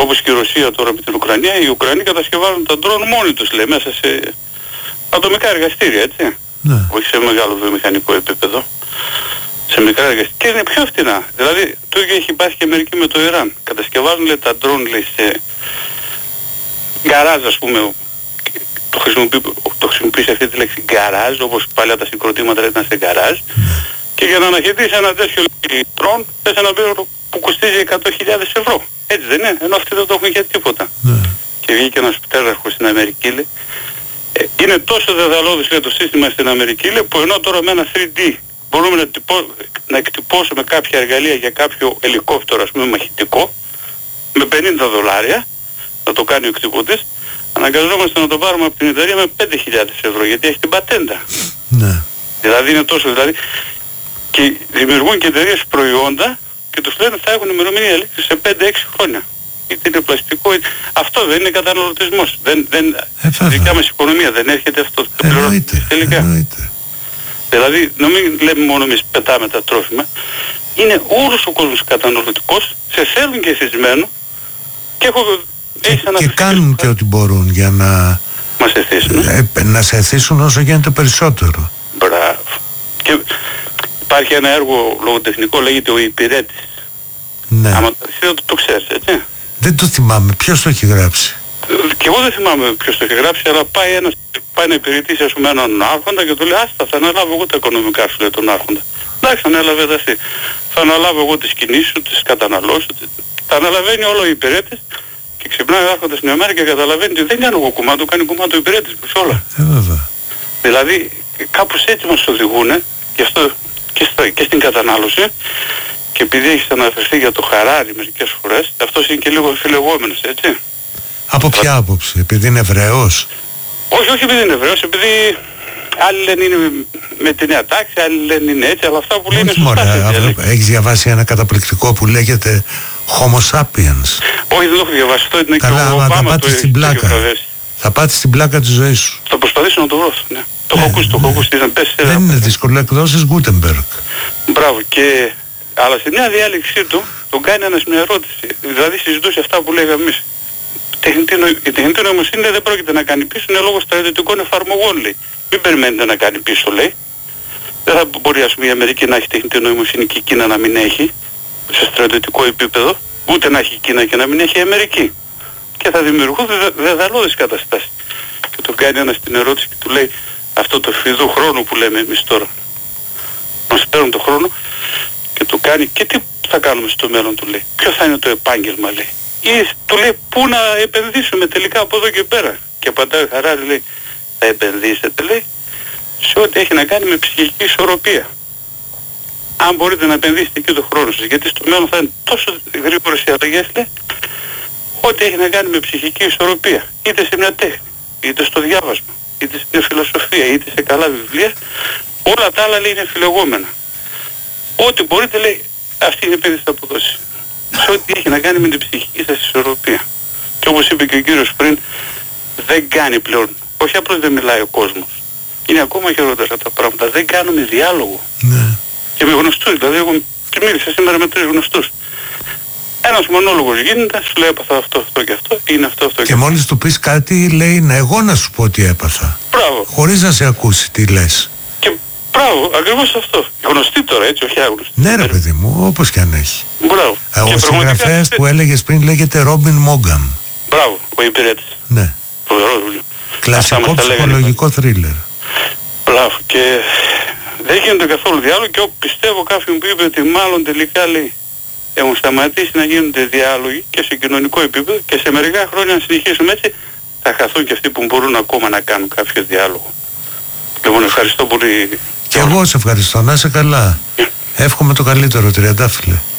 όπως και η Ρωσία τώρα με την Ουκρανία, οι Ουκρανοί κατασκευάζουν τα ντρόν μόνοι τους, λέει, μέσα σε ατομικά εργαστήρια, έτσι. Ναι. Όχι σε μεγάλο βιομηχανικό επίπεδο. Σε μικρά εργαστήρια. Και είναι πιο φτηνά. Δηλαδή, το ίδιο έχει πάθει και η Αμερική με το Ιράν. Κατασκευάζουν, λέει, τα ντρόν, λέει, σε γκαράζ, ας πούμε. Το χρησιμοποιήσει αυτή τη λέξη γκαράζ, όπως παλιά τα συγκροτήματα ήταν σε γκαράζ. Και για να αναχαιτήσει ένα τέτοιο ντρόν, θες ένα πύρο που κοστίζει 100.000 ευρώ. Έτσι δεν είναι, ενώ αυτοί δεν το έχουν για τίποτα. Ναι. Και βγήκε ένας πτέραρχος στην Αμερική, λέει, είναι τόσο δεδαλώδης, λέει, το σύστημα στην Αμερική, λέει, που ενώ τώρα με ένα 3D μπορούμε να εκτυπώσουμε κάποια εργαλεία για κάποιο ελικόπτερο, ας πούμε, μαχητικό, με $50 να το κάνει ο εκτυπωτής, αναγκαζόμαστε να το πάρουμε από την εταιρεία με 5.000 ευρώ, γιατί έχει την πατέντα. Ναι. Δηλαδή είναι τόσο, δηλαδή, και δημιουργούν και εταιρείες προϊόντα και τους λένε θα έχουν ημερομηνία λήξης σε 5-6 χρόνια. Είτε είναι πλαστικό, αυτό δεν είναι καταναλωτισμός. Στη δικιά μας οικονομία δεν έρχεται αυτό. Εννοείται. Δηλαδή, να μην λέμε μόνο εμείς πετάμε τα τρόφιμα. Είναι όλος ο κόσμος καταναλωτικός, σε θέλουν και εσυσμένο και και κάνουν και ό,τι μπορούν για να μας εθίσουν. Να σε εθίσουν όσο γίνεται περισσότερο. Μπράβο. Και υπάρχει ένα έργο λογοτεχνικό, λέγεται Ο Υπηρέτης. Ναι. Άμα το ξέρεις, έτσι. Δεν το θυμάμαι. Ποιος το έχει γράψει? Και εγώ δεν θυμάμαι ποιος το έχει γράψει, αλλά πάει να υπηρετήσει, ας πούμε, έναν άρχοντα και του λέει άστα, θα αναλάβω εγώ τα οικονομικά σου, λέει, τον άρχοντα. Εντάξει, ανέλαβε εσύ. Θα αναλάβω εγώ τις κινήσεις σου, τις καταναλώσεις σου. Τα αναλαβαίνει όλο ο υπηρέτης και ξυπνάει ο άρχοντας στην ημέρα και καταλαβαίνει ότι δεν κάνω εγώ κουμάντο, κάνει κουμάντο ο υπηρέτης προς όλα. Βέβαια. Δηλαδή κάπως έτσι μας οδηγούν και αυτό και στην κατανάλωση. Και επειδή έχεις αναφερθεί για το Χαράρι μερικές φορές, αυτός είναι και λίγο φιλεγόμενος, έτσι. Από ποια άποψη? Επειδή είναι Εβραίος? Όχι επειδή είναι Εβραίος, επειδή άλλοι λένε είναι με τη νέα τάξη, άλλοι λένε είναι έτσι, αλλά αυτά που λένε είναι σωστά. Έχεις διαβάσει ένα καταπληκτικό που λέγεται Homo sapiens? Όχι, δεν το έχω διαβάσει. Αυτό είναι καλά, και ο άμα θα Ομπάμα πάτε στην πλάκα. Θα πάτε στην πλάκα της ζωής σου. Θα προσπαθήσω να το βρω, ναι. Το έχω ακούσει, ήταν πέσει. Δεν είναι δύσκολο, εκδόσεις Gutenberg. Μπράβο, αλλά στη νέα διάλεξή του τον κάνει ένας μια ερώτηση. Δηλαδή συζητούσε αυτά που λέγαμε εμείς. Η τεχνητή νοημοσύνη δεν πρόκειται να κάνει πίσω, είναι λόγω στρατιωτικών εφαρμογών, λέει. Μην περιμένετε να κάνει πίσω, λέει. Δεν θα μπορεί, ας πούμε, η Αμερική να έχει τεχνητή νοημοσύνη και η Κίνα να μην έχει σε στρατιωτικό επίπεδο, ούτε να έχει η Κίνα και να μην έχει η Αμερική. Και θα δημιουργούν δεδαλώδεις καταστάσεις. Και τον κάνει ένας την ερώτηση και του λέει αυτό το φιδού χρόνο που λέμε εμείς τώρα. Μας παίρνουν το χρόνο και του κάνει και τι θα κάνουμε στο μέλλον, του λέει. Ποιο θα είναι το επάγγελμα, λέει. Ή του λέει πού να επενδύσουμε τελικά από εδώ και πέρα. Και απαντάει ο Χαράρι, λέει, θα επενδύσετε, λέει, σε ό,τι έχει να κάνει με ψυχική ισορροπία. Αν μπορείτε να επενδύσετε εκεί το χρόνο σας, γιατί στο μέλλον θα είναι τόσο γρήγορες οι αλλαγές, λέει, ό,τι έχει να κάνει με ψυχική ισορροπία. Είτε σε μια τέχνη, είτε στο διάβασμα, είτε στην φιλοσοφία, είτε σε καλά βιβλία, όλα τα άλλα, λέει, είναι φιλεγόμενα. Ό,τι μπορείτε, λέει, αυτή είναι η επένδυση θα αποδώσει. Σε ό,τι έχει να κάνει με την ψυχική σας ισορροπία. Και όπως είπε και ο κύριος πριν, δεν κάνει πλέον. Όχι απλώς δεν μιλάει ο κόσμος. Είναι ακόμα χειρότερα τα πράγματα. Δεν κάνουμε διάλογο. Ναι. Και με γνωστούς. Δηλαδή εγώ μίλησα σήμερα με 3 γνωστούς. Ένας μονόλογος γίνεται, σου λέει έπαθα αυτό και αυτό, είναι αυτό και μόλις του πεις κάτι, λέει εγώ να σου πω τι έπαθα. Μπράβο. Χωρίς να σε ακούσει τι λες. Μπράβο, ακριβώς αυτό. Γνωστή τώρα, έτσι, όχι άγνωστη. Ναι, ρε παιδί μου, όπως και αν έχει. Μπράβο. Ο συγγραφέας που έλεγες πριν λέγεται Ρόμπιν Μόγκαν. Μπράβο, ο υπηρέτης. Ναι. Φοβερό βιβλίο. Κλασικό ψυχολογικό θρίλερ. Μπράβο. Και δεν γίνεται καθόλου διάλογο και πιστεύω κάποιον που είπε ότι μάλλον τελικά, λέει, έχουν σταματήσει να γίνονται διάλογοι και σε κοινωνικό επίπεδο και σε μερικά χρόνια να συνεχίσουμε έτσι θα χαθούν και αυτοί που μπορούν ακόμα να κάνουν κάποιο διάλογο. Λοιπόν, ευχαριστώ πολύ. Και εγώ σε ευχαριστώ. Να είσαι καλά. Εύχομαι το καλύτερο, Τριαντάφυλλε.